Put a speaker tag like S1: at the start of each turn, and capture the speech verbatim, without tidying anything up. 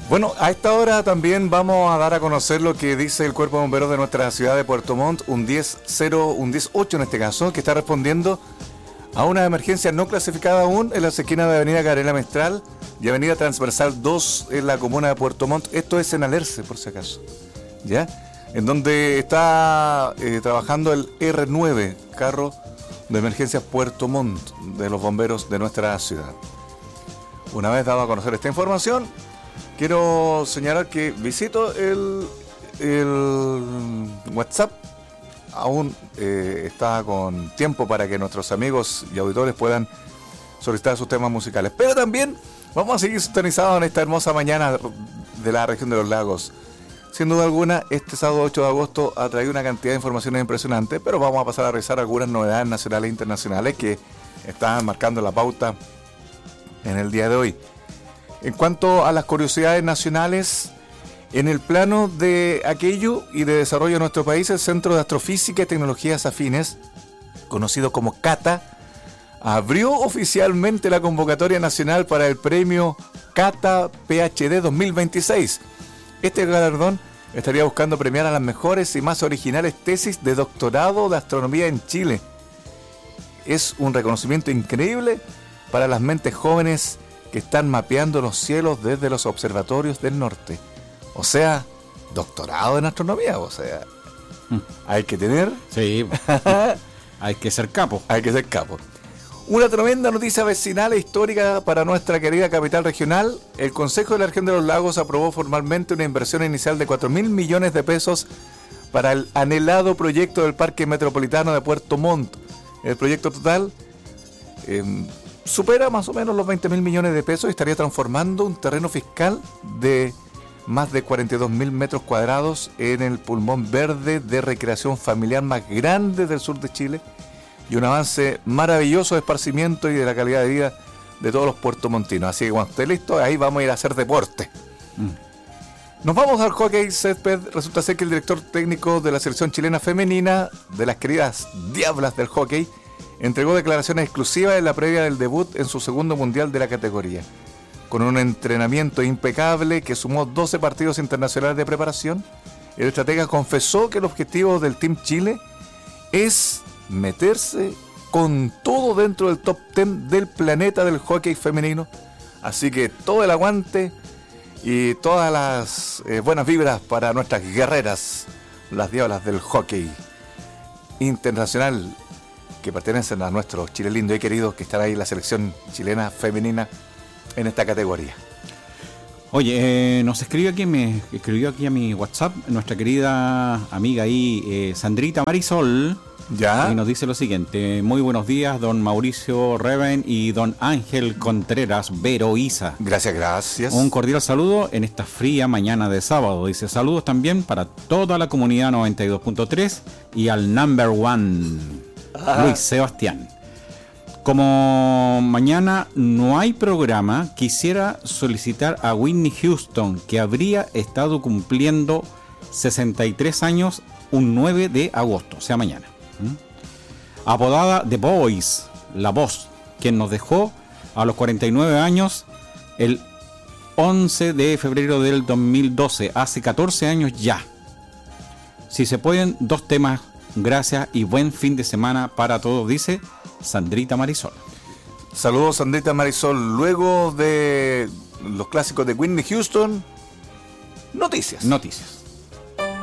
S1: Bueno, a esta hora también vamos a dar a conocer lo que dice el Cuerpo de Bomberos de nuestra ciudad de Puerto Montt, un diez cero, un diez ocho en este caso, que está respondiendo a una emergencia no clasificada aún en las esquinas de Avenida Gabriela Mistral y Avenida Transversal dos en la comuna de Puerto Montt. Esto es en Alerce, por si acaso, ¿ya? En donde está eh, trabajando el R nueve, carro de emergencias Puerto Montt, de los bomberos de nuestra ciudad. Una vez dado a conocer esta información, quiero señalar que visito el, el WhatsApp. Aún eh, está con tiempo para que nuestros amigos y auditores puedan solicitar sus temas musicales. Pero también vamos a seguir sintonizados en esta hermosa mañana de la región de los lagos. Sin duda alguna, este sábado ocho de agosto ha traído una cantidad de informaciones impresionantes, pero vamos a pasar a revisar algunas novedades nacionales e internacionales que están marcando la pauta en el día de hoy. En cuanto a las curiosidades nacionales, en el plano de aquello y de desarrollo de nuestro país, el Centro de Astrofísica y Tecnologías Afines, conocido como CATA, abrió oficialmente la convocatoria nacional para el premio CATA P H D dos mil veintiséis. Este galardón estaría buscando premiar a las mejores y más originales tesis de doctorado de astronomía en Chile. Es un reconocimiento increíble para las mentes jóvenes que están mapeando los cielos desde los observatorios del norte. O sea, doctorado en astronomía, o sea, mm. hay que tener...
S2: Sí, hay que ser capo.
S1: Hay que ser capo. Una tremenda noticia vecinal e histórica para nuestra querida capital regional. El Consejo de la Región de los Lagos aprobó formalmente una inversión inicial de cuatro mil millones de pesos para el anhelado proyecto del Parque Metropolitano de Puerto Montt. El proyecto total eh, supera más o menos los veinte mil millones de pesos y estaría transformando un terreno fiscal de más de cuarenta y dos mil metros cuadrados en el pulmón verde de recreación familiar más grande del sur de Chile, y un avance maravilloso de esparcimiento y de la calidad de vida de todos los puertomontinos. Así que cuando esté listo, ahí vamos a ir a hacer deporte. Mm. Nos vamos al hockey césped. Resulta ser que el director técnico de la selección chilena femenina, de las queridas Diablas del hockey, entregó declaraciones exclusivas en la previa del debut en su segundo mundial de la categoría. Con un entrenamiento impecable que sumó doce partidos internacionales de preparación, el estratega confesó que el objetivo del Team Chile es meterse con todo dentro del top diez del planeta del hockey femenino. Así que todo el aguante y todas las eh, buenas vibras para nuestras guerreras, las Diablas del hockey internacional, que pertenecen a nuestros Chile lindo y queridos, que están ahí en la selección chilena femenina en esta categoría.
S2: Oye, eh, nos escribió aquí, me escribió aquí a mi WhatsApp nuestra querida amiga ahí, eh, Sandrita Marisol.
S1: Ya.
S2: Y nos dice lo siguiente: muy buenos días, don Mauricio Reven y don Ángel Contreras Vero Isa.
S1: Gracias, gracias.
S2: Un cordial saludo en esta fría mañana de sábado. Dice, saludos también para toda la comunidad noventa y dos punto tres y al number one, ah. Luis Sebastián. Como mañana no hay programa, quisiera solicitar a Whitney Houston, que habría estado cumpliendo sesenta y tres años un nueve de agosto, o sea mañana. ¿Mm? Apodada The Voice, la voz, quien nos dejó a los cuarenta y nueve años el once de febrero del dos mil doce, hace catorce años ya. Si se pueden, dos temas, gracias y buen fin de semana para todos, dice Sandrita Marisol.
S1: Saludos, Sandrita Marisol. Luego de los clásicos de Whitney Houston, noticias.
S2: Noticias.